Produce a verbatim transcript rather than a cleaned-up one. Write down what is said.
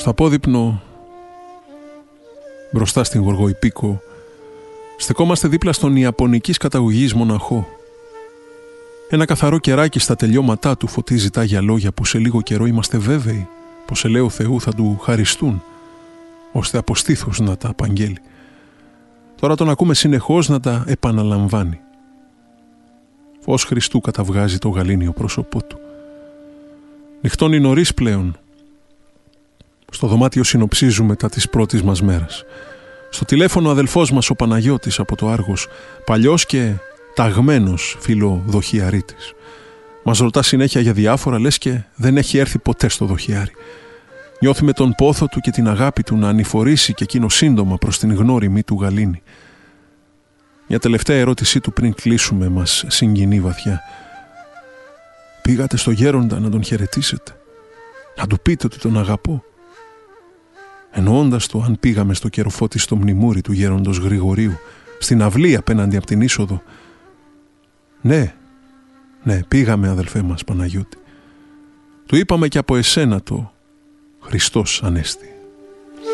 Στο απόδειπνο, μπροστά στην Γοργοϊππίκο, στεκόμαστε δίπλα στον ιαπωνικής καταγωγής μοναχό. Ένα καθαρό κεράκι στα τελειώματά του φωτίζει τάγια λόγια που σε λίγο καιρό είμαστε βέβαιοι πως ελέω Θεού θα του χαριστούν, ώστε από στήθος να τα απαγγέλει. Τώρα τον ακούμε συνεχώς να τα επαναλαμβάνει. Φως Χριστού καταβγάζει το γαλήνιο πρόσωπό του. Νυχτώνει νωρίς πλέον. Στο δωμάτιο συνοψίζουμε μετά της πρώτης μας μέρας. Στο τηλέφωνο ο αδελφός μας ο Παναγιώτης από το Άργος, παλιός και ταγμένος φιλοδοχιαρίτης. Μας ρωτά συνέχεια για διάφορα, λες και δεν έχει έρθει ποτέ στο δοχιάρι. Νιώθει με τον πόθο του και την αγάπη του να ανηφορήσει και εκείνο σύντομα προς την γνώριμη του γαλήνη. Μια τελευταία ερώτησή του πριν κλείσουμε μας συγκινεί βαθιά. Πήγατε στο γέροντα να τον χαιρετήσετε, να του πείτε ότι τον αγαπώ? Εννοώντας το αν πήγαμε στο Κεροφώτη στο μνημούρι του γέροντος Γρηγορίου, στην αυλή απέναντι από την είσοδο. Ναι, ναι, πήγαμε αδελφέ μας Παναγιώτη. Του είπαμε και από εσένα το Χριστός Ανέστη.